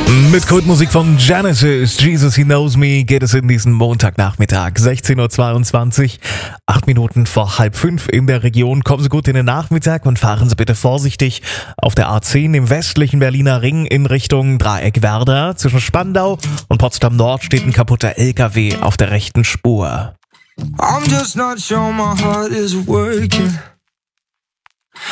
Mit Kultmusik von Genesis, Jesus He Knows Me, geht es in diesen Montagnachmittag, 16.22 Uhr, 8 Minuten vor 4:30 in der Region. Kommen Sie gut in den Nachmittag und fahren Sie bitte vorsichtig auf der A10 im westlichen Berliner Ring in Richtung Dreieck Werder. Zwischen Spandau und Potsdam Nord steht ein kaputter LKW auf der rechten Spur. I'm just not sure my heart is working.